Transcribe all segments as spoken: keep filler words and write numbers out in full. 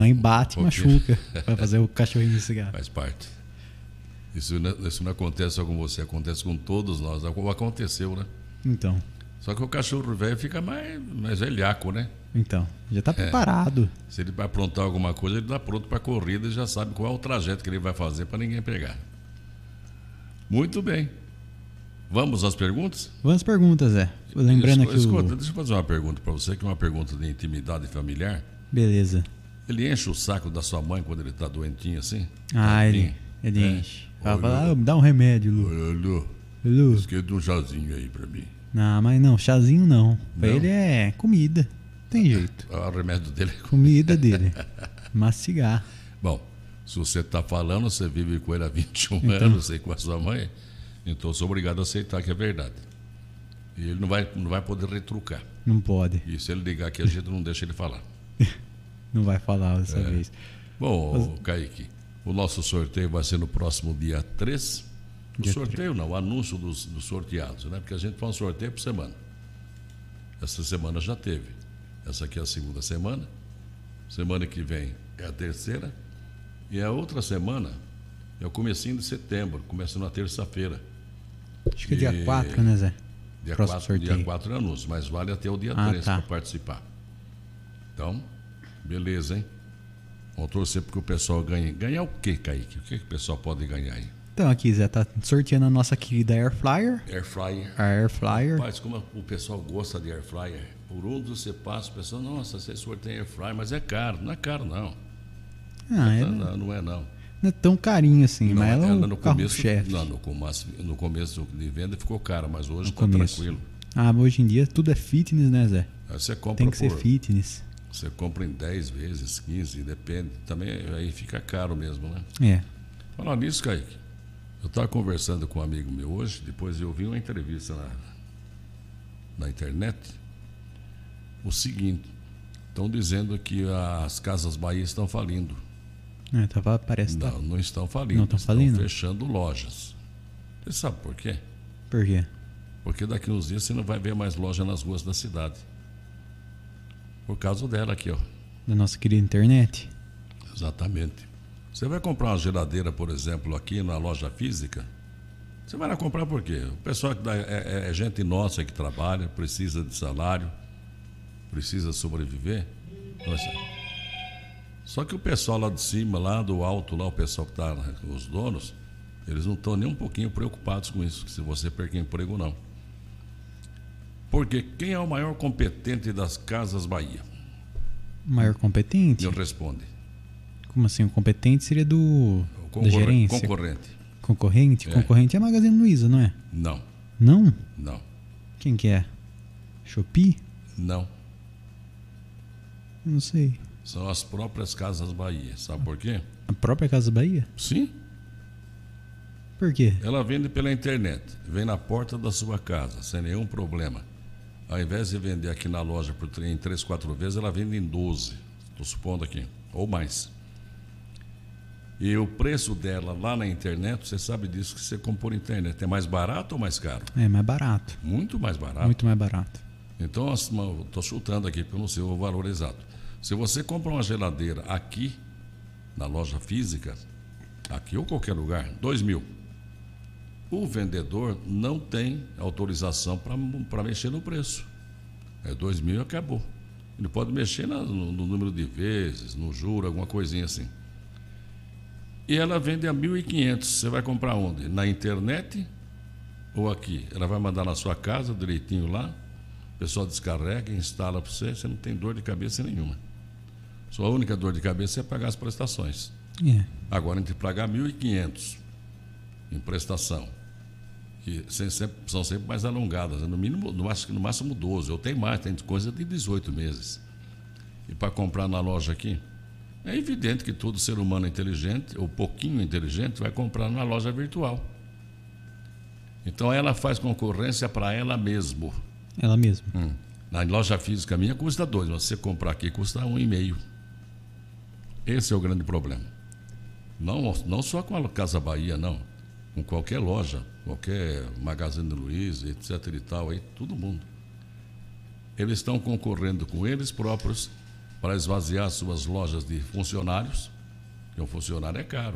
mãe bate e um machuca para fazer o cachorrinho de cigarro. Faz parte. Isso não, isso não acontece só com você, acontece com todos nós. Aconteceu, né? Então. Só que o cachorro velho fica mais, mais velhaco, né? Então, já tá preparado. É. Se ele vai aprontar alguma coisa, ele tá pronto para corrida e já sabe qual é o trajeto que ele vai fazer para ninguém pegar. Muito bem. Vamos às perguntas? Vamos às perguntas, Zé. Lembrando Escuta, que escuta, o... deixa eu fazer uma pergunta para você, que é uma pergunta de intimidade familiar. Beleza. Ele enche o saco da sua mãe quando ele tá doentinho assim? Ah, ele, ele é. enche. Ela fala, ah, me dá um remédio, Lu. Olha, Lu. Lu. Esquenta um chazinho aí para mim. Não, mas não, chazinho não. Pra não? ele é comida. Tem jeito. O remédio dele é comida dele. Mastigar. Bom, se você tá falando, você vive com ele há vinte e um então. anos, sei com a sua mãe, então eu sou obrigado a aceitar que é verdade. E ele não vai, não vai poder retrucar. Não pode. E se ele ligar aqui, a gente não deixa ele falar. Não vai falar dessa é. vez. Bom, Mas... Kaique, o nosso sorteio vai ser no próximo dia três. O dia sorteio três. Não, o anúncio dos, dos sorteados, né? Porque a gente faz um sorteio por semana. Essa semana já teve. Essa aqui é a segunda semana. Semana que vem é a terceira. E a outra semana é o comecinho de setembro, começa na terça-feira. Acho que é dia quatro, né, Zé? Dia quatro, dia quatro é anúncio, mas vale até o dia ah, três tá. para participar. Então, beleza, hein? Vamos torcer porque o pessoal ganhe. Ganhar o quê, Kaique? O que, que o pessoal pode ganhar aí? Então, aqui, Zé, tá sorteando a nossa querida Air Fryer. Air Fryer. A Air Fryer. Rapaz, como o pessoal gosta de Air Fryer. Por onde você passa, o pessoal, nossa, você sorteia Air Fryer, mas é caro. Não é caro, não. Ah, é, não, não é, não. Não é tão carinho assim, não, mas ela, ela é no o começo, não, no começo, no começo de venda ficou cara, mas hoje está tranquilo. Ah, mas hoje em dia tudo é fitness, né, Zé? Aí você compra Tem que por, ser fitness. Você compra em dez vezes, quinze, depende. Também aí fica caro mesmo, né? É. Falar nisso, Kaique, eu estava conversando com um amigo meu hoje, depois eu vi uma entrevista na, na internet. O seguinte, estão dizendo que as Casas Bahia estão falindo. É, tava, parece não, tá... não estão falindo, não estão falindo? fechando lojas. Você sabe por quê? Por quê? Porque daqui uns dias você não vai ver mais loja nas ruas da cidade. Por causa dela aqui, ó. Da nossa querida internet? Exatamente. Você vai comprar uma geladeira, por exemplo, aqui na loja física, você vai lá comprar por quê? O pessoal que dá, é, é gente nossa que trabalha, precisa de salário, precisa sobreviver. Nossa. Só que o pessoal lá de cima, lá do alto, lá o pessoal que está, os donos, eles não estão nem um pouquinho preocupados com isso, se você perca emprego ou não. Porque quem é o maior competente das Casas Bahia? Maior competente? Me responde. Como assim? O competente seria do Concor- da gerência? Concorrente. Concorrente? É. Concorrente é a Magazine Luiza, não é? Não. Não? Não. Quem que é? Shopee? Não. Não sei. São as próprias Casas Bahia. Sabe por quê? A própria Casa Bahia? Sim. Por quê? Ela vende pela internet. Vem na porta da sua casa, sem nenhum problema. Ao invés de vender aqui na loja por em três, quatro vezes, ela vende em doze. Estou supondo aqui. Ou mais. E o preço dela lá na internet, você sabe disso que você compra por internet. É mais barato ou mais caro? É mais barato. Muito mais barato. Muito mais barato. Então, estou chutando aqui porque eu não sei o valor exato. Se você compra uma geladeira aqui, na loja física, aqui ou qualquer lugar, dois mil. O vendedor não tem autorização para mexer no preço. É dois mil e acabou. Ele pode mexer no, no número de vezes, no juro, alguma coisinha assim. E ela vende a mil e quinhentos. Você vai comprar onde? Na internet ou aqui? Ela vai mandar na sua casa, direitinho lá. O pessoal descarrega, instala para você. Você não tem dor de cabeça nenhuma. Sua única dor de cabeça é pagar as prestações. É. Agora, entre pagar mil e quinhentos em prestação, que sempre, são sempre mais alongadas, no mínimo, no máximo, no máximo doze, ou tem mais, tem coisa de dezoito meses. E para comprar na loja aqui, é evidente que todo ser humano inteligente, ou pouquinho inteligente, vai comprar na loja virtual. Então ela faz concorrência para ela mesma. Ela mesma. Hum. Na loja física minha custa dois, mas se você comprar aqui custa um e meio. Esse é o grande problema. Não, não só com a Casa Bahia, não. Com qualquer loja, qualquer Magazine Luiza, etc e tal, aí, todo mundo. Eles estão concorrendo com eles próprios para esvaziar suas lojas de funcionários, porque um funcionário é caro.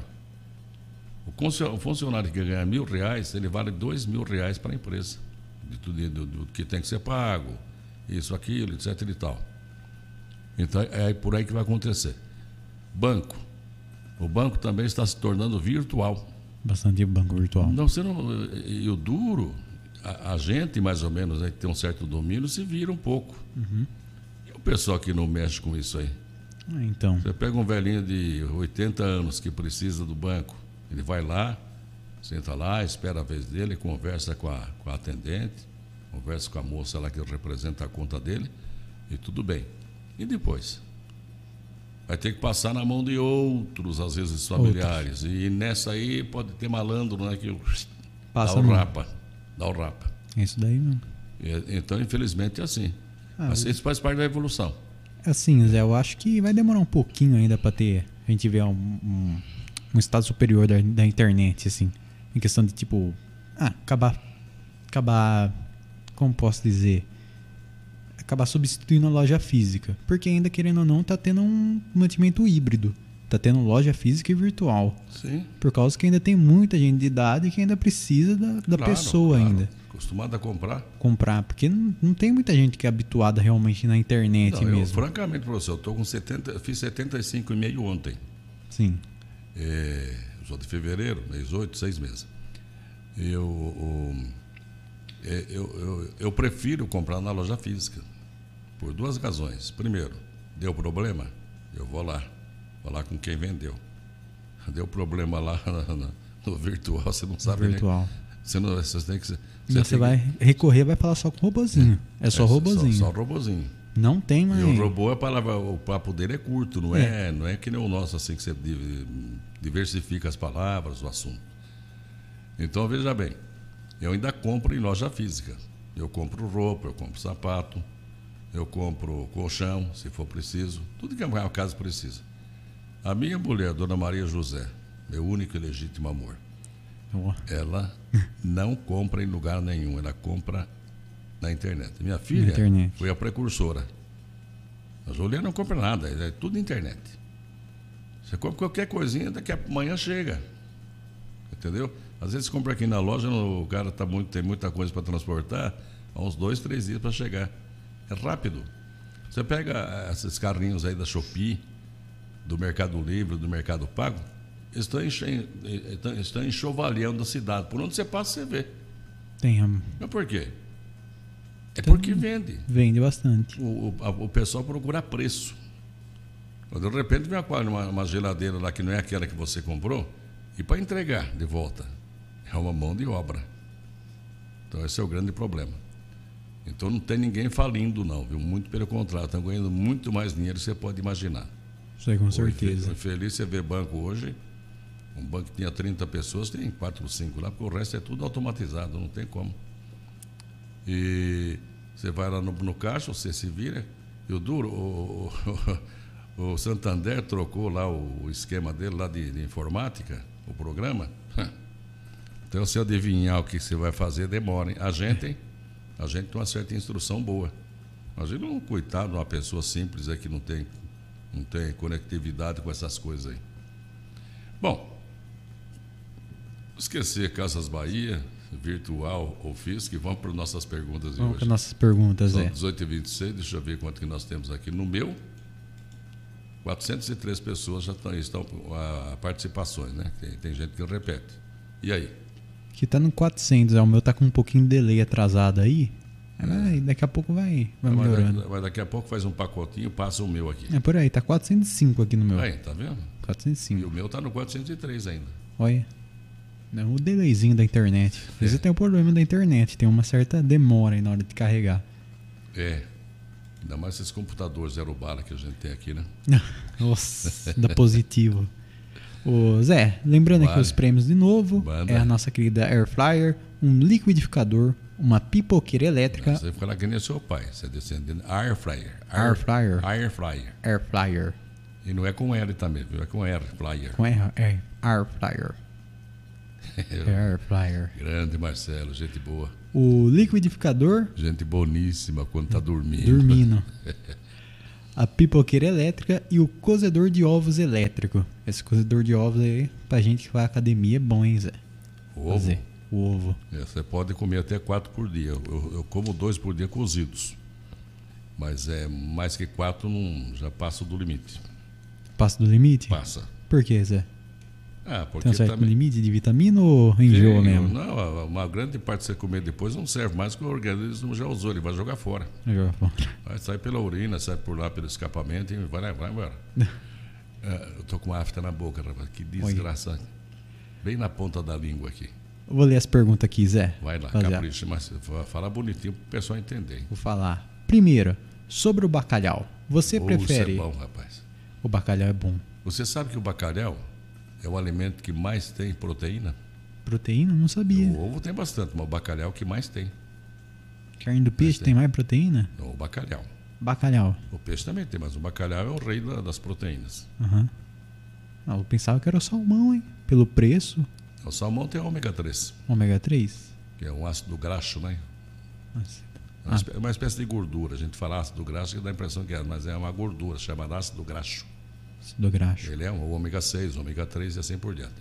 O funcionário que ganha mil reais, ele vale dois mil reais para a empresa, de tudo do, do que tem que ser pago, isso, aquilo, etc e tal. Então é por aí que vai acontecer. Banco. O banco também está se tornando virtual. Bastante banco virtual. Não, você não, e o duro, a, a gente mais ou menos, né, que tem um certo domínio, se vira um pouco. Uhum. E o pessoal que não mexe com isso aí? Ah, então. Você pega um velhinho de oitenta anos que precisa do banco, ele vai lá, senta lá, espera a vez dele, conversa com a, com a atendente, conversa com a moça lá que representa a conta dele, e tudo bem. E depois? Vai ter que passar na mão de outros, às vezes familiares. Outros. E nessa aí pode ter malandro, né? Que Passa dá o não. rapa. Dá o rapa. Isso daí mesmo. E, então, infelizmente, é assim. Ah, Mas isso faz parte da evolução. Assim, Zé, eu acho que vai demorar um pouquinho ainda para ter. A gente ver um, um, um estado superior da, da internet, assim. Em questão de tipo. Ah, acabar. Acabar. Como posso dizer? Acabar substituindo a loja física. Porque ainda, querendo ou não, tá tendo um mantimento híbrido. Tá tendo loja física e virtual. Sim. Por causa que ainda tem muita gente de idade que ainda precisa da, da Claro, pessoa claro. ainda. Acostumado a comprar. Comprar. Porque não, não tem muita gente que é habituada realmente na internet Não, eu, mesmo. francamente, professor, eu tô com setenta, fiz setenta e cinco e meio ontem. Sim. É, eu sou de fevereiro, mês oito, seis meses. Eu, eu, eu, eu, eu prefiro comprar na loja física. Por duas razões. Primeiro, deu problema, eu vou lá. Vou lá com quem vendeu. Deu problema lá no, no virtual, você não sabe virtual. nem. Você, não, você tem que. Você, você tem vai que, recorrer, vai falar só com robozinho. É, é só é, robozinho. Só, só robozinho. Não tem mais. E o robô, a palavra, o papo dele é curto, não é, é, não é que nem o nosso, assim, que você diversifica as palavras, o assunto. Então, veja bem, eu ainda compro em loja física. Eu compro roupa, eu compro sapato, eu compro colchão, se for preciso, tudo que a casa precisa. A minha mulher, Dona Maria José, meu único e legítimo amor, oh. ela não compra em lugar nenhum, ela compra na internet. Minha filha internet. foi a precursora. A Juliana não compra nada, é tudo na internet. Você compra qualquer coisinha, daqui a amanhã chega. Entendeu? Às vezes compra aqui na loja, o cara tá muito, tem muita coisa para transportar, há uns dois, três dias para chegar. É rápido. Você pega esses carrinhos aí da Shopee, do Mercado Livre, do Mercado Pago, estão, enche, estão enxovalhando a cidade. Por onde você passa, você vê. Tem. Mas por quê? É porque vende. Vende bastante. O, o, a, o pessoal procura preço. Quando de repente vem uma, uma geladeira lá que não é aquela que você comprou, e para entregar de volta, é uma mão de obra. Então esse é o grande problema. Então não tem ninguém falindo não, viu? Muito pelo contrário, estão ganhando muito mais dinheiro do que você pode imaginar. Isso aí com certeza. Foi feliz você ver banco hoje, um banco que tinha trinta pessoas, tem quatro ou cinco lá, porque o resto é tudo automatizado, não tem como. E você vai lá no, no caixa, você se vira, e o duro, o, o, o Santander trocou lá o, o esquema dele lá de, de informática, o programa. Então se adivinhar o que você vai fazer, demora, hein? A gente, hein? A gente tem uma certa instrução boa. Imagina um coitado de uma pessoa simples aí que não tem, não tem conectividade com essas coisas aí. Bom, esquecer Casas Bahia, virtual ou físico, e vamos para nossas perguntas de vamos hoje. Para nossas perguntas, São é. dezoito e vinte e seis, deixa eu ver quanto que nós temos aqui. No meu, quatrocentas e três pessoas já estão, estão a participações, né? Tem, tem gente que repete. E aí? Que tá no quatrocentos, é, o meu tá com um pouquinho de delay atrasado aí. É. Vai, daqui a pouco vai, vai mas melhorando. Daqui, mas daqui a pouco faz um pacotinho, passa o meu aqui. É por aí, tá quatrocentos e cinco aqui no meu. Aí, tá vendo? quatrocentos e cinco. E o meu tá no quatrocentos e três ainda. Olha. Não, o delayzinho da internet. Às vezes é. tem o problema da internet, tem uma certa demora aí na hora de carregar. É. Ainda mais esses computadores zero bala que a gente tem aqui, né? Nossa, dá positivo. Ô, Zé, lembrando vale. aqui os prêmios de novo. Manda. É a nossa querida Air Fryer, um liquidificador, uma pipoqueira elétrica. Você fala que nem seu pai, você é descendente. Air Fryer. Air, Air Fryer. Air Fryer. Air Fryer. E não é com L também, viu? É com Air Fryer. Com R, é Air Fryer. Air Fryer. Grande Marcelo, gente boa. O liquidificador. Gente boníssima quando tá dormindo. Dormindo. a pipoqueira elétrica e o cozedor de ovos elétrico. Esse cozedor de ovos aí, pra gente que vai à academia, é bom, hein, Zé? O ovo? Fazer o ovo. É, você pode comer até quatro por dia. Eu, eu como dois por dia cozidos. Mas é mais que quatro, não, já passa do limite. Passa do limite? Passa. Por quê, Zé? Ah, porque Tem um certo também... limite de vitamina ou enjoa Tem, mesmo? Não, uma grande parte que você comer depois não serve mais, porque o organismo já usou, ele vai jogar fora. Enjoa fora. Vai sair pela urina, sai por lá pelo escapamento e vai, vai embora. É, eu tô com uma afta na boca, rapaz, que desgraça. Bem na ponta da língua aqui. Eu vou ler as perguntas aqui, Zé. Vai lá, Fazer. capricha, mas fala bonitinho pro pessoal entender. Vou falar. Primeiro, sobre o bacalhau. Você Oh, prefere... Isso é bom, rapaz. O bacalhau é bom. Você sabe que o bacalhau é o alimento que mais tem proteína? Proteína? Não sabia. O ovo tem bastante, mas o bacalhau é o que mais tem. Carne do peixe tem. tem mais proteína? O bacalhau. Bacalhau. O peixe também tem, mas o bacalhau é o rei da- das proteínas. Aham. Ah, eu pensava que era o salmão, hein? Pelo preço. O salmão tem ômega três, Ômega três. que é um ácido graxo, né? Nossa. É uma, espé- uma espécie de gordura. A gente fala ácido graxo que dá a impressão que é, mas é uma gordura chamada ácido graxo. Do graxo. Ele é o ômega seis, ômega três e assim por diante.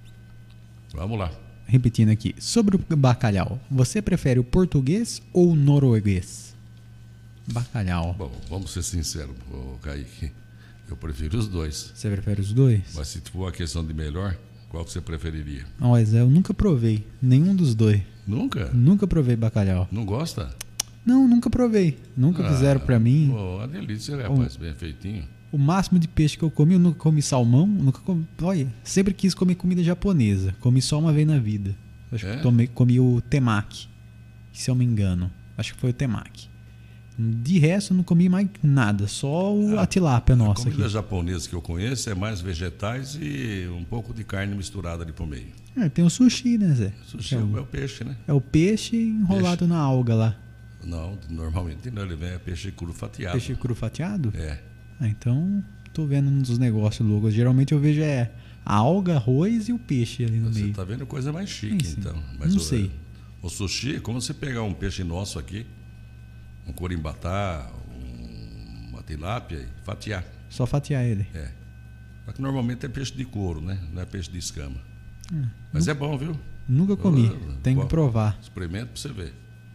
Vamos lá. Repetindo aqui. Sobre o bacalhau. Você prefere o português ou o norueguês? Bacalhau. Bom, vamos ser sinceros, ô, Kaique. Eu prefiro os dois. Você prefere os dois? Mas se for uma questão de melhor, qual que você preferiria? Não, mas eu nunca provei. Nenhum dos dois. Nunca? Nunca provei bacalhau. Não gosta? Não, nunca provei. Nunca Ah, fizeram pra mim. Pô, uma delícia, rapaz, bem feitinho. O máximo de peixe que eu comi, eu nunca comi salmão, nunca comi. Olha, sempre quis comer comida japonesa. Comi só uma vez na vida. Acho É? que tomei, comi o temaki, se eu me engano. Acho que foi o temaki. De resto, eu não comi mais nada, só o, a tilápia A nossa comida aqui. japonesa que eu conheço é mais vegetais e um pouco de carne misturada ali por meio. É, tem o sushi, né, Zé? Sushi é, é o, o peixe, né? é o peixe enrolado Peixe. na alga lá. Não, normalmente não, ele vem é peixe cru fatiado. Peixe cru fatiado? É. Ah, então, tô vendo um dos negócios loucos. Geralmente eu vejo é a alga, arroz e o peixe ali no Você meio. tá vendo coisa mais chique, Sim, sim. então. Não o, sei. O sushi é como você pegar um peixe nosso aqui, um corimbatá, um, uma tilápia e fatiar. Só fatiar ele. É. Só que normalmente é peixe de couro, né? Não é peixe de escama. Hum, Mas é bom, viu? Nunca comi. Oh, Tem que bom. provar. Experimenta pra você ver.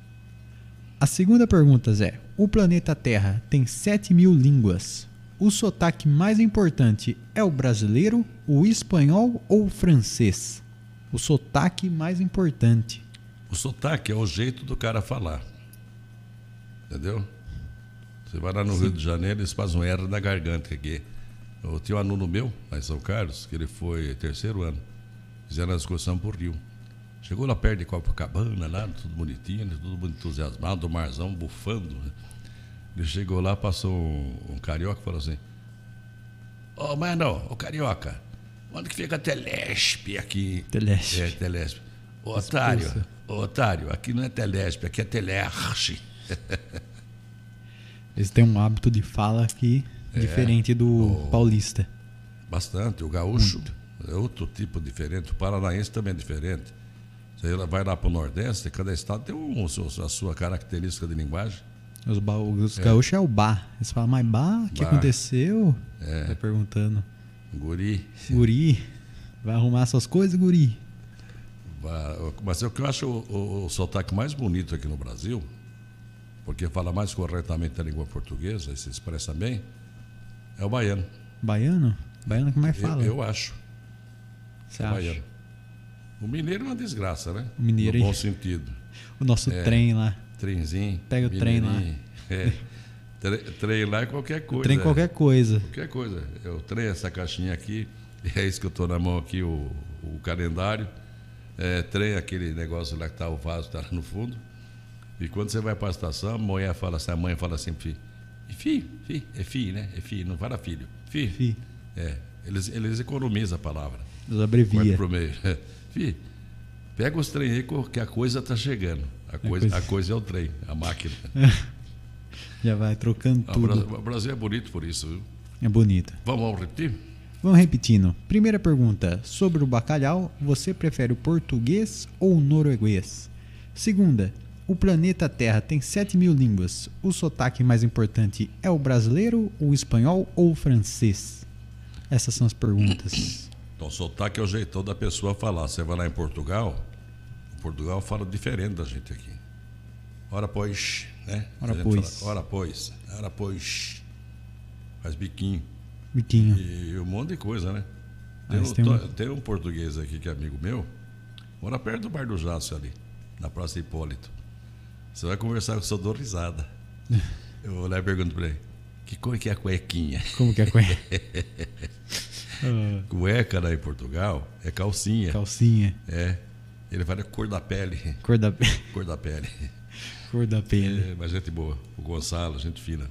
A segunda pergunta, Zé. O planeta Terra tem sete mil línguas. O sotaque mais importante é o brasileiro, o espanhol ou o francês? O sotaque mais importante. O sotaque é o jeito do cara falar. Entendeu? Você vai lá no Sim. Rio de Janeiro, eles fazem um R na garganta aqui. Eu tinha um aluno meu, lá em São Carlos, que ele foi terceiro ano. Fizeram a excursão pro Rio. Chegou lá perto de Copacabana, lá, tudo bonitinho, tudo muito entusiasmado, o marzão bufando. Ele chegou lá, passou um, um carioca e falou assim: Ô, oh, mano, ô carioca, onde que fica a Telesp aqui? Telesp. É, Telesp. Ô, otário, Expulsa. ô, otário, aqui não é Telesp, aqui é Telerche. Eles têm um hábito de fala aqui diferente do O- paulista. Bastante. O gaúcho é outro tipo diferente. O paranaense também é diferente. Você vai lá para o Nordeste, cada estado tem um, a sua característica de linguagem. Os, ba- os gaúchos é o bar. Eles falam, mas bar, o que Bar. aconteceu? É. Vai perguntando. Guri. Guri, vai arrumar suas coisas, guri? Va- Mas é o que eu acho o, o, o sotaque mais bonito aqui no Brasil, porque fala mais corretamente a língua portuguesa e se expressa bem, é o baiano. Baiano? Baiano que mais Eu, fala? eu acho. Você o acha? baiano. O mineiro é uma desgraça, né? O mineiro No aí. bom sentido. O nosso É. trem lá. Trenzinho. Pega o trem lá. mineirinho. É. Tre- Trem lá é qualquer coisa. Trem é. qualquer coisa. Qualquer coisa. Eu treino essa caixinha aqui, e é isso que eu estou na mão aqui, o, o calendário. É, treino aquele negócio lá que está o vaso, está lá no fundo. E quando você vai para a estação, a mulher fala assim, a mãe fala assim, filho, e filho, filho, é filho, né? É filho, não fala filho. Filho. Fi, É, eles, eles economizam a palavra. eles Corta abrevia. pro meio. Filho, pega os trem aí que a coisa está chegando. A coisa, coisa- a coisa é o trem, a máquina. Já vai trocando Ah, o Bra- tudo. O Brasil é bonito por isso, viu? É bonito. Vamos, vamos repetir? Vamos repetindo. Primeira pergunta. Sobre o bacalhau, você prefere o português ou o norueguês? Segunda. O planeta Terra tem sete mil línguas. O sotaque mais importante é o brasileiro, o espanhol ou o francês? Essas são as perguntas. Então, sotaque é o jeitão da pessoa falar. Você vai lá em Portugal, o Portugal fala diferente da gente aqui. Ora pois, né? Ora pois. Fala, ora pois, ora pois. Faz biquinho. Biquinho. E um monte de coisa, né? Tem um, tem, um... tem um português aqui que é amigo meu, mora perto do Bar do Jasso ali, na Praça Hipólito. Você vai conversar com o senhor, dou risada. Eu vou lá e pergunto pra ele, que cor que é a cuequinha? Como que é a cueca? Cueca lá em Portugal é calcinha. Calcinha. É. Ele fala cor da pele. Cor da pele. Cor da pele. Cor da pele. É, mas gente boa. O Gonçalo, gente fina.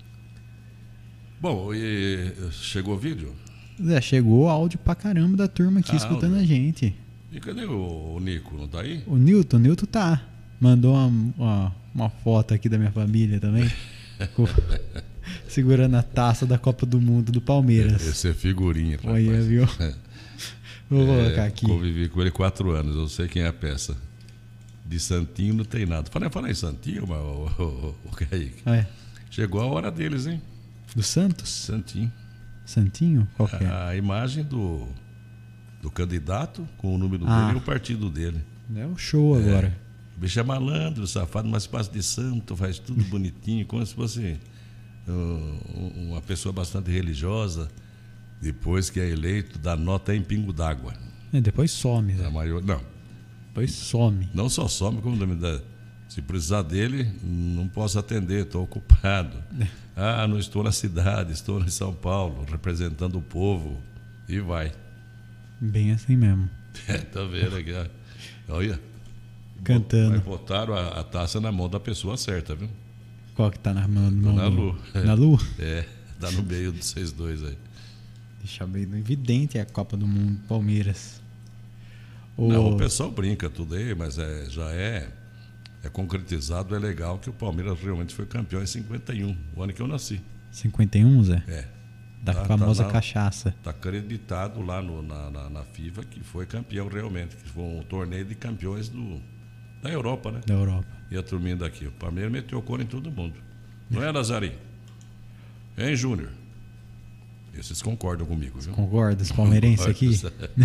Bom, e chegou o vídeo? Zé, chegou áudio pra caramba da turma aqui ah, escutando áudio. a gente. E cadê o, o Nico? Não tá aí? O Nilton, o Nilton tá. Mandou uma, uma, uma foto aqui da minha família também. com, segurando a taça da Copa do Mundo do Palmeiras. Esse é figurinha, rapaz. Olha, viu? Vou é, colocar aqui. Convivi com ele quatro anos, eu sei quem é a peça. De Santinho não tem nada. Falei, falei em Santinho, mas o, o, o Kaique. É. Chegou a hora deles, hein? Do Santos? Santinho. Santinho? Qual que é? A, a imagem do, do candidato com o número ah. dele e o partido dele. É o show é. agora. O bicho é malandro, safado, mas passa de santo, faz tudo bonitinho, como se fosse uh, uma pessoa bastante religiosa. Depois que é eleito, dá nota em pingo d'água. É, depois some. A maior, não. Depois some. Não só some, como também dá. Se precisar dele, não posso atender, estou ocupado. Ah, não estou na cidade, estou em São Paulo, representando o povo. E vai. Bem assim mesmo. É, tá vendo aqui? Olha. Cantando. Mas botaram a, a taça na mão da pessoa certa, viu? Qual que tá na mão? Na Lu. Na Lu? É, tá no meio dos vocês dois aí. Deixa bem evidente a Copa do Mundo, Palmeiras. O... Não, o pessoal brinca tudo aí, mas é, já é, é concretizado, é legal que o Palmeiras realmente foi campeão em cinquenta e um, o ano que eu nasci. cinquenta e um, Zé? É. Da tá, famosa tá na, cachaça. Está acreditado lá no, na, na, na FIFA que foi campeão realmente, que foi um torneio de campeões do, da Europa, né? Da Europa. E a turminha daqui. O Palmeiras meteu cor em todo mundo. Não é, Nazarinho? Hein, Júnior? Esses concordam comigo, viu? Concorda, os palmeirenses aqui?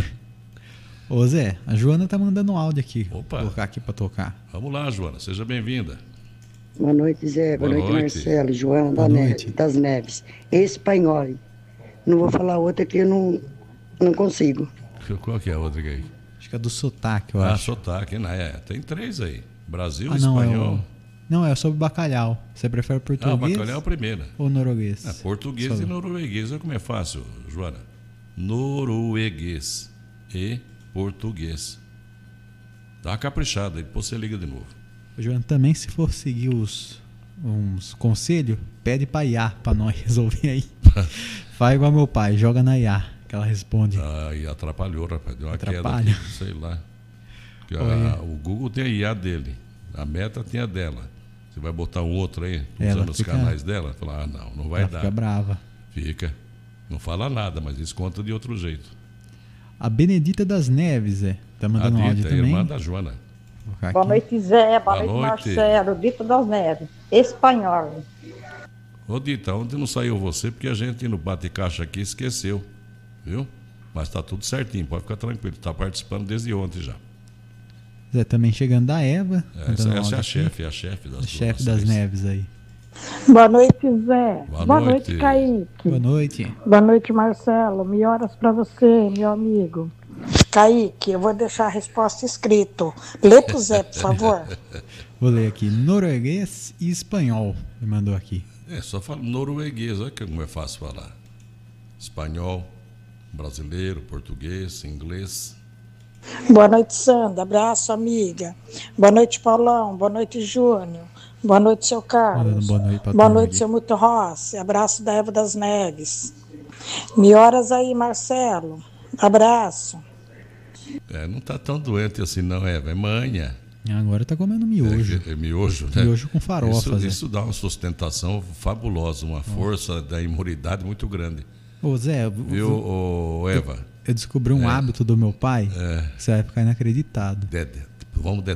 Ô Zé, a Joana tá mandando um áudio aqui. Opa. Vou colocar aqui para tocar. Vamos lá, Joana, seja bem-vinda. Boa noite, Zé. Boa, Boa noite, noite, Marcelo. Joana da Neve, das Neves. Espanhol. Não vou falar outra que eu não, não consigo. Qual que é a outra que é aí? Acho que é do sotaque, eu ah, acho. Ah, sotaque, né? É, tem três aí. Brasil, ah, não, espanhol. É o... Não, é sobre bacalhau. Você prefere português? Ah, bacalhau é a primeira. Ou norueguês? É, português Só... e norueguês. Olha como é fácil, Joana. Norueguês e português. Dá uma caprichada aí, depois você liga de novo. O Joana, também se for seguir os uns conselhos, pede pra I A pra nós resolver aí. Faz igual meu pai, joga na I A, que ela responde. Ah, e atrapalhou, rapaz. Deu uma Atrapalha. queda aqui, sei lá. A, o Google tem a I A dele. A Meta tem a dela. Você vai botar um outro aí, usando ela os fica... canais dela? Falar, ah, não, não vai ela dar. Fica brava. Fica. Não fala nada, mas eles contam de outro jeito. A Benedita das Neves, é. Tá mandando um áudio é também. Irmã da Joana. Boa noite, Zé. Boa, Boa noite, noite, Marcelo. Dita das Neves. Espanhol. Ô, Dita, ontem não saiu você porque a gente no bate-caixa aqui esqueceu. Viu? Mas tá tudo certinho, pode ficar tranquilo. Tá participando desde ontem já. Zé, também chegando da Eva. É, essa, essa é a chefe, é a chefe das, a chefe das Neves aí. Boa noite, Zé. Boa, Boa noite. noite, Kaique. Boa noite. Boa noite, Marcelo. Melhoras pra você, meu amigo. Kaique, eu vou deixar a resposta escrito. Lê pro Zé, por favor. Vou ler aqui. Norueguês e espanhol. Ele mandou aqui. É, só fala norueguês. Olha como é fácil falar. Espanhol, brasileiro, português, inglês. Boa noite, Sandra. Abraço, amiga. Boa noite, Paulão. Boa noite, Júnior. Boa noite, seu Carlos. Boa noite, boa noite seu Muito Rossi. Abraço da Eva das Neves. Melhoras aí, Marcelo. Abraço. É, não tá tão doente assim não, Eva. É manha. Agora tá comendo miojo. É, é miojo, né? Miojo com farofa. Isso, isso dá uma sustentação fabulosa, uma força oh. da imunidade muito grande. Ô, Zé, viu, ô, Eva? Eu, eu descobri um é. hábito do meu pai é. que você vai ficar inacreditado. Dede. Vamos dedar.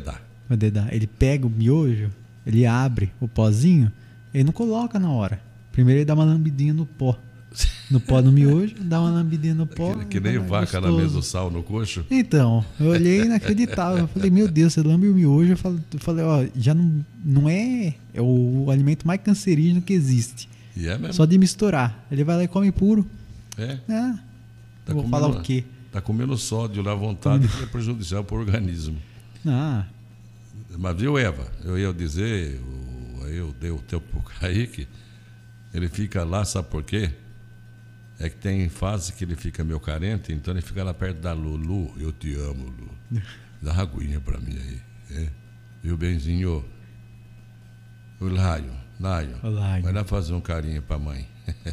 o dedar. Ele pega o miojo, ele abre o pozinho, ele não coloca na hora. Primeiro ele dá uma lambidinha no pó. No pó no miojo, dá uma lambidinha no pó. Que, que nem vaca na mesa do sal no coxo. Então, eu olhei inacreditável. Eu falei, meu Deus, você lambe o miojo. Eu falei, eu falei ó, já não, não é, é o alimento mais cancerígeno que existe. E é mesmo. Só de misturar. Ele vai lá e come puro. É. Ah, tá vou comendo, falar o quê? Tá comendo sódio lá à vontade, que é prejudicial para o organismo. Ah. Mas viu, Eva? Eu ia dizer, eu dei o tempo pro Kaique, ele fica lá, sabe por quê? É que tem fase que ele fica meio carente, então ele fica lá perto da Lulu. Eu te amo, Lu. Dá uma aguinha pra mim aí. É? Viu, benzinho? O Laio, Laio. O Laio. Vai lá fazer um carinho pra mãe.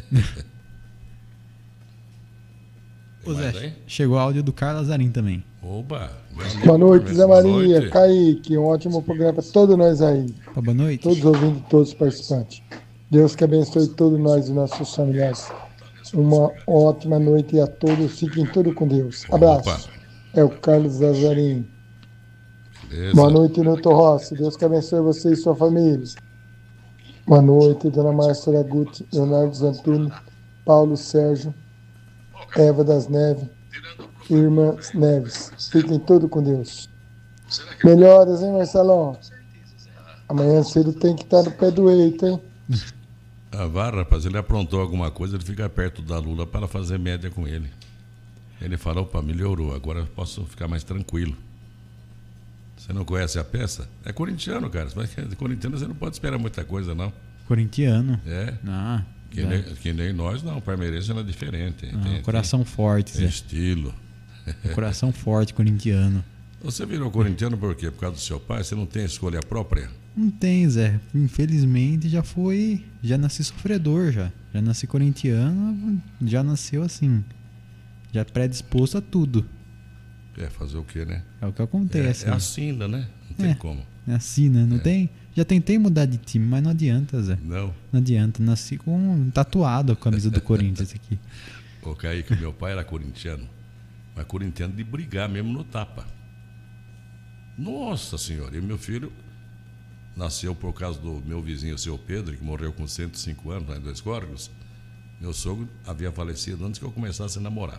Ô Zé, chegou o áudio do Carlos Azarim também. Oba! Boa noite, Zé Maria, Kaique, um ótimo programa para todos nós aí. Boa noite. Todos ouvindo, todos os participantes. Deus que abençoe todos nós e nossos familiares. Uma ótima noite a todos, fiquem todos com Deus. Abraço. Opa. É o Carlos Azarim. Beleza. Boa noite, Nilton Rossi. Deus que abençoe você e sua família. Boa noite, Dona Márcia Guti, Leonardo Zantuno, Paulo Sérgio, Eva das Neves, Irmã Neves. Fiquem todos com Deus. Melhoras, hein, Marcelão? Amanhã cedo tem que estar no pé do eito, hein? Ah, vá, rapaz, ele aprontou alguma coisa, ele fica perto da Lula para fazer média com ele. Ele falou, opa, melhorou, agora eu posso ficar mais tranquilo. Você não conhece a peça? É corintiano, cara. Mas corintiano você não pode esperar muita coisa, não. Corintiano? É. Ah, que, nem, que nem nós, não. O palmeirense é diferente. Ah, tem, coração tem, forte, tem Zé. Estilo. Coração forte, corintiano. Você virou corintiano por quê? Por causa do seu pai? Você não tem escolha própria? Não tem, Zé. Infelizmente já foi. Já nasci sofredor, já. Já nasci corintiano, já nasceu assim. Já predisposto a tudo. É, fazer o quê, né? É o que acontece. É, é assim ainda, né? Não tem é, como. É assim, né? Não é. tem. Já tentei mudar de time, mas não adianta, Zé. Não. Não adianta. Nasci com um tatuado a camisa do Corinthians aqui. Ô, Kaique, meu pai era corintiano, mas corintiano de brigar mesmo no tapa. Nossa Senhora, e meu filho nasceu por causa do meu vizinho, o seu Pedro, que morreu com cento e cinco anos lá em Dois Córregos. Meu sogro havia falecido antes que eu começasse a namorar.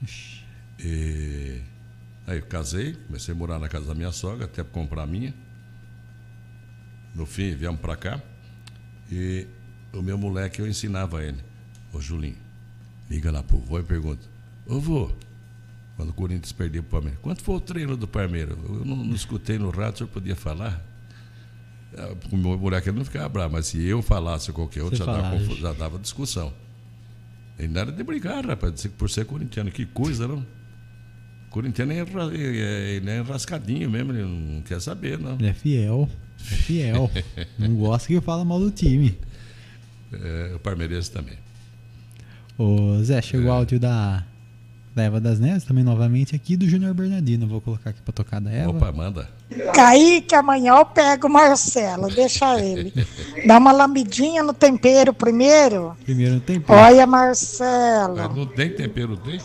E aí eu casei, comecei a morar na casa da minha sogra, até para comprar a minha. No fim, viemos para cá. E o meu moleque, eu ensinava ele. Ô Julinho, liga lá pro vô e pergunta: ô vô, quando o Corinthians perdeu pro Palmeiras, quanto foi o treino do Palmeiras? Eu não, não escutei no rádio, o senhor podia falar? O meu moleque não ficava bravo, mas se eu falasse ou qualquer outro, já dava, confu- já dava discussão. Ele não era de brigar, rapaz, por ser corintiano. Que coisa, não? Corintiano é, é, ele é enrascadinho mesmo, ele não quer saber, não. Ele é fiel. É fiel. Não gosta que fala mal do time. É, o palmeirense também. Ô Zé, chegou o é. áudio da, da Eva das Neves, também novamente aqui, do Júnior Bernardino. Vou colocar aqui pra tocar da Eva. Opa, manda. Kaique, amanhã eu pego o Marcelo, deixa ele. Dá uma lambidinha no tempero primeiro. Primeiro no tempero. Olha, Marcelo. Mas não tem tempero, tem?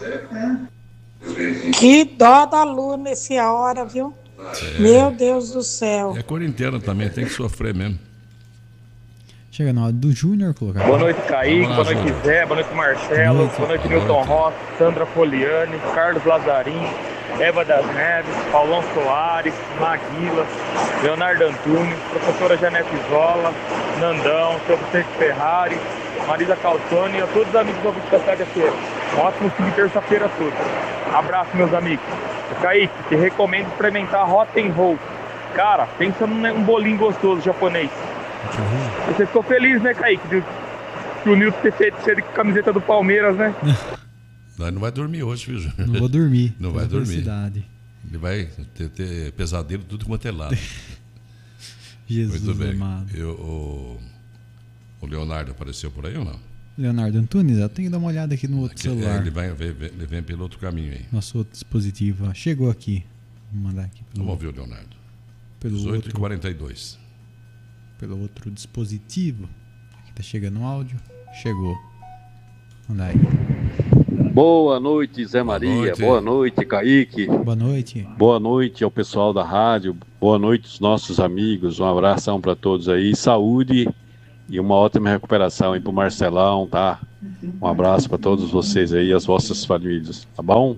Que dó da Lu nesse hora, viu? É. Meu Deus do céu. É corintiano também, tem que sofrer mesmo. Chega na hora do Júnior colocar. Boa noite, Kaique. Boa noite, Zé. Boa noite, Marcelo. Boa noite, boa noite Nilton Rossi, Sandra Poliani, Carlos Lazarim, Eva das Neves, Paulão Soares, Maguila, Leonardo Antunes, professora Janete Zola, Nandão, seu Vicente Ferrari, Marisa Calzone e a todos os amigos do ouvintes da Cidade F M. Um ótimo fim de terça-feira a todos. Abraço, meus amigos. Kaique, te recomendo experimentar Hot and Roll. Cara, pensa num bolinho gostoso japonês. Uhum. Você ficou feliz, né, Kaique? De, de o Nilton ter feito ser de camiseta do Palmeiras, né? Não, não vai dormir hoje, viu, Júnior? Não vou dormir. Não vai dormir. Ele vai ter, ter pesadelo tudo quanto é lado. Jesus Muito bem. amado. Eu, o, o Leonardo apareceu por aí ou não? Leonardo Antunes, eu tenho que dar uma olhada aqui no outro aqui, celular. É, ele, vai, ele vem pelo outro caminho aí. Nosso outro dispositivo. Chegou aqui. Vou mandar aqui. Pelo, Vamos ver o Leonardo. Pelo dezoito e quarenta e dois. Pelo outro dispositivo. Aqui tá chegando o áudio. Chegou. Manda aí. Boa noite, Zé Maria. Boa noite, Boa noite, Kaique. Boa noite. Boa noite ao pessoal da rádio. Boa noite aos nossos amigos. Um abração para todos aí. Saúde e uma ótima recuperação aí pro Marcelão, tá? Um abraço para todos vocês aí, as vossas famílias, tá bom?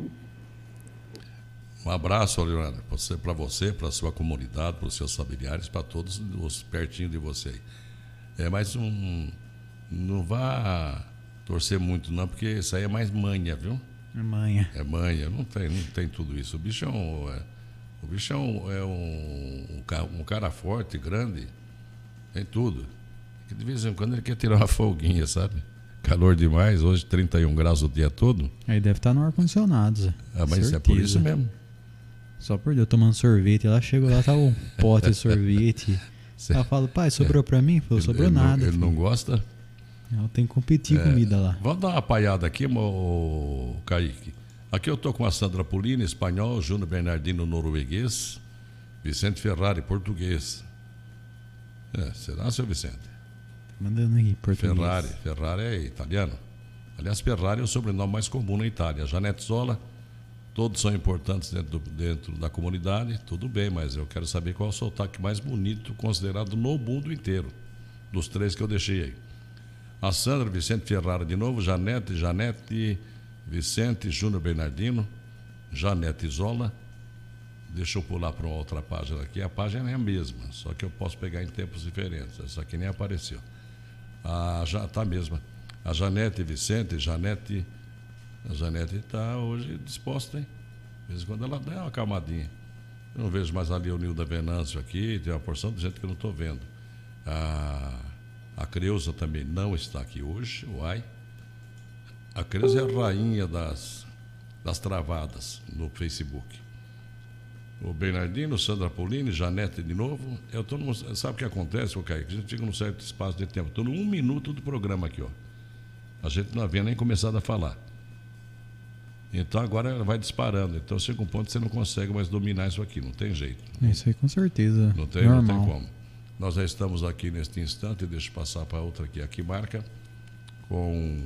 Um abraço, Leonardo, para você, para sua comunidade, para os seus familiares, para todos os pertinho de você aí. É mais um... Não vá torcer muito não, porque isso aí é mais manha, viu? É manha. É manha, não tem, não tem tudo isso. O bicho é um, é, o bicho é um, é um, um cara forte, grande, tem tudo. De vez em quando ele quer tirar uma folguinha, sabe? Calor demais, hoje trinta e um graus o dia todo. Aí deve estar no ar-condicionado, Zé. Ah, mas certeza. É por isso mesmo. Só por Deus, tomando sorvete. Ela chegou lá, tava um pote de sorvete. Ela fala, pai, sobrou é. pra mim? Falou, sobrou ele, ele nada. Não, ele não gosta? Ela tem que competir é, comida lá. Vamos dar uma apaiada aqui, meu Kaique. Aqui eu estou com a Sandra Polini, espanhol, Júnior Bernardino, norueguês, Vicente Ferrari, português. É, será, seu Vicente? Mandando aqui, português. Ferrari, Ferrari é italiano. Aliás, Ferrari é o sobrenome mais comum na Itália. Janete Zola, todos são importantes dentro, do, dentro da comunidade, tudo bem, mas eu quero saber qual é o sotaque mais bonito considerado no mundo inteiro, dos três que eu deixei aí. A Sandra, Vicente Ferrari de novo, Janete, Janete, Vicente, Júnior Bernardino, Janete Zola. Deixa eu pular para uma outra página aqui. A página é a mesma, só que eu posso pegar em tempos diferentes. Essa aqui nem apareceu. A, já tá a mesma. A Janete, Vicente, Janete. A Janete está hoje disposta, hein? De vez em quando ela dá uma calmadinha. Eu não vejo mais ali o Nilda Venâncio aqui, tem uma porção de gente que eu não estou vendo. A, a Creuza também não está aqui hoje, uai. A Creuza é a rainha das, das travadas no Facebook. O Bernardino, Sandra Polini, Janete de novo. Eu tô no, sabe o que acontece, o Kaique? A gente fica num certo espaço de tempo. Estou no um minuto do programa aqui, ó. A gente não havia nem começado a falar. Então agora ela vai disparando. Então chega um ponto que você não consegue mais dominar isso aqui. Não tem jeito. Isso aí com certeza. Não tem, normal. não tem como. Nós já estamos aqui neste instante. Deixa eu passar para outra aqui. Aqui marca com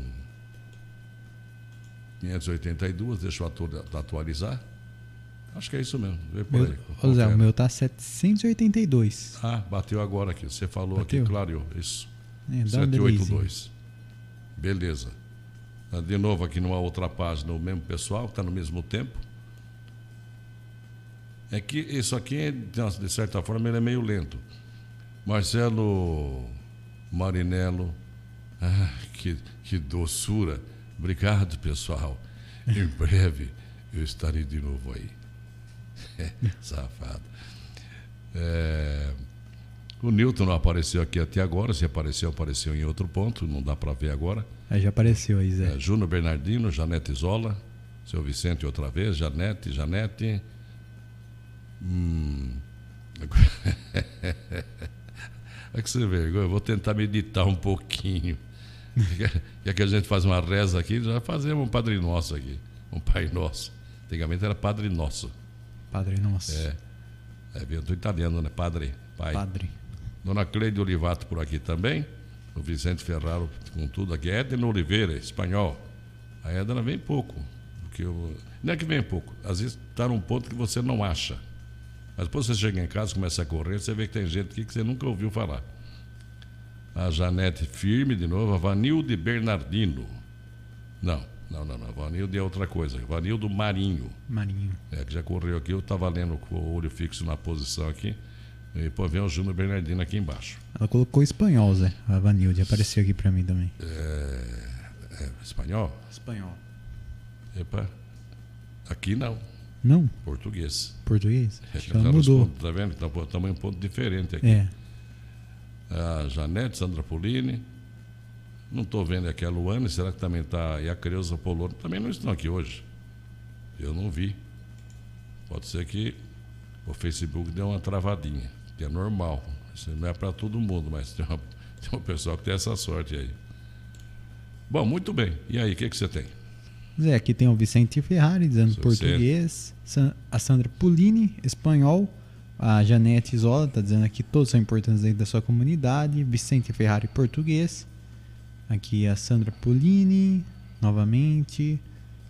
quinhentos e oitenta e dois. Deixa eu atualizar. Acho que é isso mesmo. Vê por meu, aí. Ô Zé, o meu tá setecentos e oitenta e dois. Ah, bateu agora aqui. Você falou bateu? Aqui, clareou. Isso. É, setecentos e oitenta e dois. Beleza. De novo aqui numa outra página, o mesmo pessoal, que está no mesmo tempo. É que isso aqui, de certa forma, ele é meio lento. Marcelo Marinello, ah, que, que doçura. Obrigado, pessoal. Em breve eu estarei de novo aí. Safado. É, o Newton não apareceu aqui até agora. Se apareceu, apareceu em outro ponto. Não dá para ver agora. Aí já apareceu aí, Zé. É, Júnior Bernardino, Janete Zola, seu Vicente outra vez, Janete, Janete. Hum. É que você vê, eu vou tentar meditar um pouquinho. Já que a gente faz uma reza aqui, já fazemos um Padre Nosso aqui. Um Pai Nosso. Antigamente era Padre Nosso. Padre Nosso. É. É do italiano, né? Padre. Pai. Padre. Dona Cleide Olivato por aqui também. O Vicente Ferraro com tudo aqui. Edna Oliveira, espanhol. A Edna vem pouco. Porque eu... Não é que vem pouco. Às vezes está num ponto que você não acha. Mas depois você chega em casa, começa a correr, você vê que tem gente aqui que você nunca ouviu falar. A Janete Firme, de novo. A Vanilde Bernardino. Não, não, não, não. Vanilde é outra coisa. Vanildo Marinho. Marinho. É, que já correu aqui. Eu estava lendo com o olho fixo na posição aqui. E depois vem o Júnior Bernardino aqui embaixo. Ela colocou espanhol, Zé. A Vanilde apareceu aqui para mim também. É... é espanhol? Espanhol. Epa. Aqui não. Não? Português. Português? É, que ela mudou. Pontos, tá vendo? Então, estamos em um ponto diferente aqui. É. A Janete, Sandra Polini. Não estou vendo aqui a Luane. Será que também está? E a Creuza Poloni também não estão aqui hoje. Eu não vi. Pode ser que o Facebook deu uma travadinha. Que é normal. Isso não é para todo mundo, mas tem, uma, tem um pessoal que tem essa sorte aí. Bom, muito bem. E aí, o que, que você tem? Zé, aqui tem o Vicente Ferrari, dizendo Sou português. San, a Sandra Polini, espanhol. A Janete Zola está dizendo aqui que todos são importantes dentro da sua comunidade. Vicente Ferrari, português. Aqui a Sandra Polini, novamente.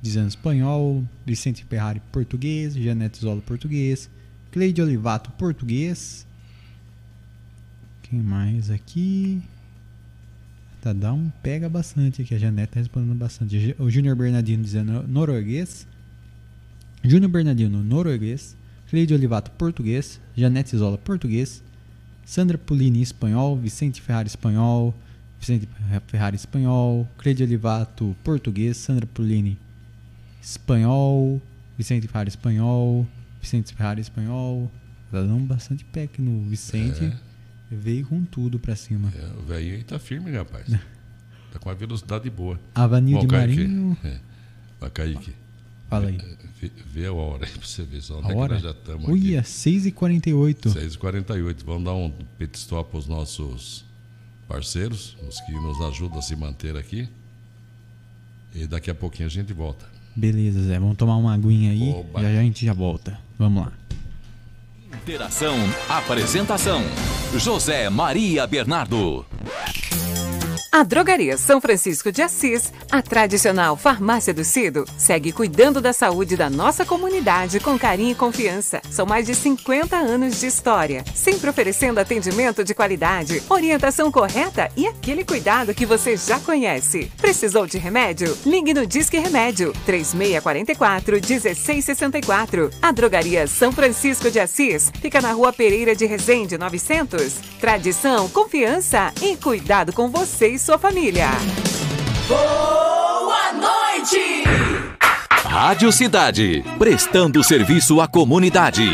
dizendo espanhol. Vicente Ferrari, português. Janete Zola, português. Cleide Olivato, português. Quem mais aqui? Tá, dá um pega bastante aqui. A Janete tá respondendo bastante. O Júnior Bernardino dizendo norueguês. Júnior Bernardino, norueguês. Cleide Olivato, português. Janete Zola, português. Sandra Pulini, espanhol. Vicente Ferrari, espanhol. Vicente Ferrari, espanhol. Cleide Olivato, português. Sandra Pulini, espanhol. Vicente Ferrari, espanhol. Vicente Ferrari, espanhol. Tá dando bastante pé aqui no Vicente. É. Veio com tudo pra cima. É, o velhinho aí tá firme, rapaz. Tá com uma velocidade boa. Avanil de Marinho. É. Vai, Kaique. Fala aí. Vê, vê a hora aí pra você ver só onde a é hora? que nós já estamos aqui. Uia, seis e quarenta e oito. seis e quarenta e oito. Vamos dar um pit stop pros nossos parceiros, os que nos ajudam a se manter aqui. E daqui a pouquinho a gente volta. Beleza, Zé. Vamos tomar uma aguinha aí. Oba. Já já a gente já volta. Vamos lá. Interação, apresentação, José Maria Bernardo. A Drogaria São Francisco de Assis, a tradicional farmácia do Cido, segue cuidando da saúde da nossa comunidade com carinho e confiança. São mais de cinquenta anos de história, sempre oferecendo atendimento de qualidade, orientação correta e aquele cuidado que você já conhece. Precisou de remédio? Ligue no Disque Remédio, três seis quatro quatro, um seis seis quatro. A Drogaria São Francisco de Assis fica na Rua Pereira de Resende, novecentos. Tradição, confiança e cuidado com você e sua família. Boa noite! Rádio Cidade, prestando serviço à comunidade.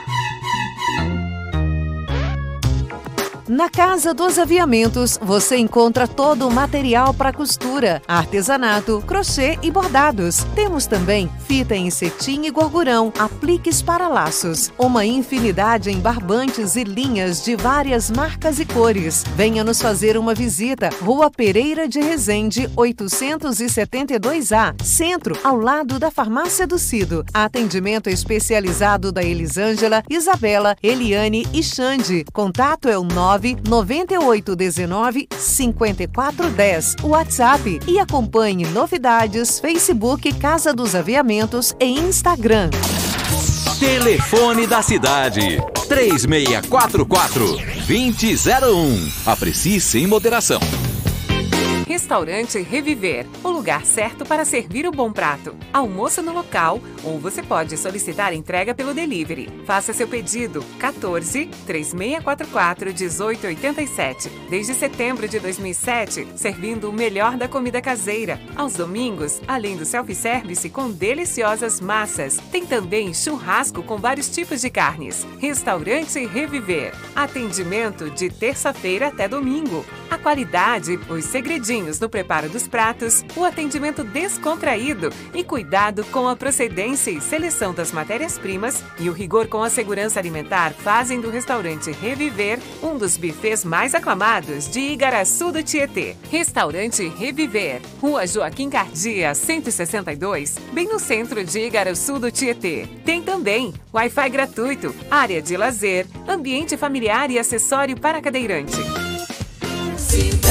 Na Casa dos Aviamentos, você encontra todo o material para costura, artesanato, crochê e bordados. Temos também fita em cetim e gorgurão, apliques para laços, uma infinidade em barbantes e linhas de várias marcas e cores. Venha nos fazer uma visita. Rua Pereira de Resende, oitocentos e setenta e dois A, Centro, ao lado da Farmácia do Cido. Atendimento especializado da Elisângela, Isabela, Eliane e Xande. Contato é o nove nove oito um nove, cinco quatro um zero, WhatsApp, e acompanhe novidades, Facebook Casa dos Aviamentos e Instagram. Telefone da cidade, três seis quatro quatro, dois zero zero um. Aprecie sem moderação. Restaurante Reviver, o lugar certo para servir o bom prato. Almoço no local, ou você pode solicitar entrega pelo delivery. Faça seu pedido, quatorze, três seis quatro quatro, um oito oito sete. Desde setembro de dois mil e sete, servindo o melhor da comida caseira. Aos domingos, além do self-service com deliciosas massas, tem também churrasco com vários tipos de carnes. Restaurante Reviver. Atendimento de terça-feira até domingo. A qualidade, os segredinhos no preparo dos pratos, o atendimento descontraído e cuidado com a procedência e seleção das matérias-primas e o rigor com a segurança alimentar fazem do restaurante Reviver um dos bufês mais aclamados de Igaraçu do Tietê. Restaurante Reviver, Rua Joaquim Cardia, cento e sessenta e dois, bem no centro de Igaraçu do Tietê. Tem também Wi-Fi gratuito, área de lazer, ambiente familiar e acessório para cadeirante. Cidade,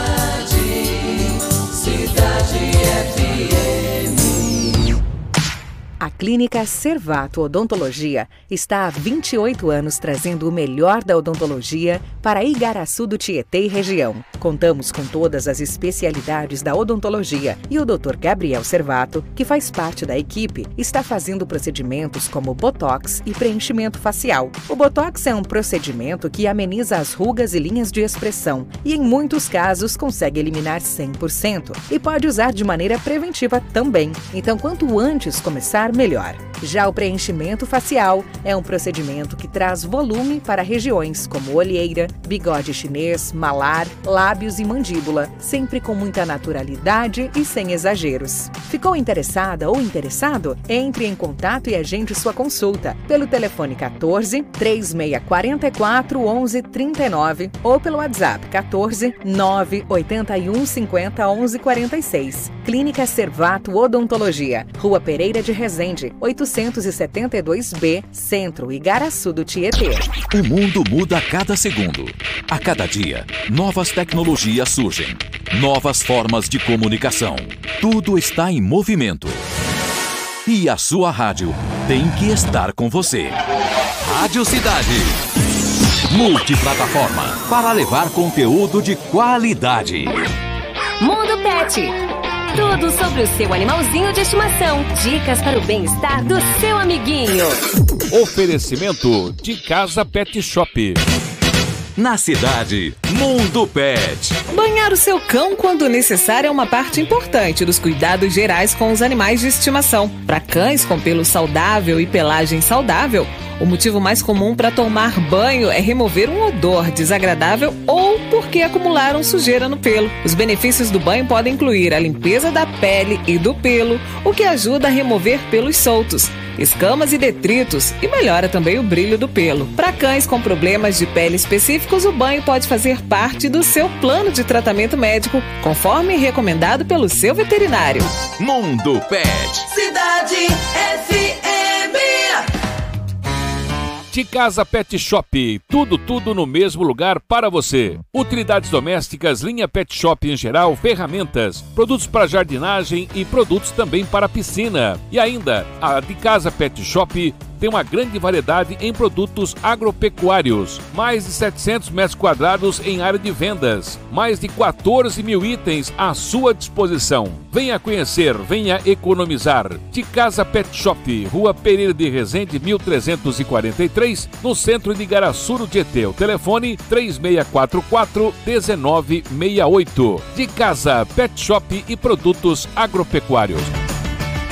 Cidade F M. A Clínica Servato Odontologia está há vinte e oito anos trazendo o melhor da odontologia para Igaraçu do Tietê e região. Contamos com todas as especialidades da odontologia e o doutor Gabriel Servato, que faz parte da equipe, está fazendo procedimentos como botox e preenchimento facial. O botox é um procedimento que ameniza as rugas e linhas de expressão e, em muitos casos, consegue eliminar cem por cento e pode usar de maneira preventiva também. Então, quanto antes começar, melhor. Já o preenchimento facial é um procedimento que traz volume para regiões como olheira, bigode chinês, malar, lábios e mandíbula, sempre com muita naturalidade e sem exageros. Ficou interessada ou interessado? Entre em contato e agende sua consulta pelo telefone quatorze, três seis quatro quatro, onze, trinta e nove ou pelo WhatsApp quatorze, nove oito um, cinquenta, onze, quarenta e seis. Clínica Servato Odontologia, Rua Pereira de Resende, oitocentos e setenta e dois B, Centro, Igaraçu do Tietê. O mundo muda a cada segundo. A cada dia, novas tecnologias surgem. Novas formas de comunicação. Tudo está em movimento. E a sua rádio tem que estar com você. Rádio Cidade. Multiplataforma para levar conteúdo de qualidade. Mundo Pet. Tudo sobre o seu animalzinho de estimação. Dicas para o bem-estar do seu amiguinho. Oferecimento de Casa Pet Shop. Na cidade, Mundo Pet. Banhar o seu cão quando necessário é uma parte importante dos cuidados gerais com os animais de estimação. Para cães com pelo saudável e pelagem saudável, o motivo mais comum para tomar banho é remover um odor desagradável ou porque acumularam sujeira no pelo. Os benefícios do banho podem incluir a limpeza da pele e do pelo, o que ajuda a remover pelos soltos, escamas e detritos e melhora também o brilho do pelo. Para cães com problemas de pele específicos, o banho pode fazer parte do seu plano de tratamento médico, conforme recomendado pelo seu veterinário. Mundo Pet. Cidade F M. De Casa Pet Shop, tudo, tudo no mesmo lugar para você. Utilidades domésticas, linha Pet Shop em geral, ferramentas, produtos para jardinagem e produtos também para piscina. E ainda, a De Casa Pet Shop tem uma grande variedade em produtos agropecuários. Mais de setecentos metros quadrados em área de vendas. Mais de quatorze mil itens à sua disposição. Venha conhecer, venha economizar. De Casa Pet Shop, Rua Pereira de Resende, mil trezentos e quarenta e três, no centro de Igaraçu, no Tietê. O telefone três seis quatro quatro, um nove seis oito. De Casa Pet Shop e produtos agropecuários.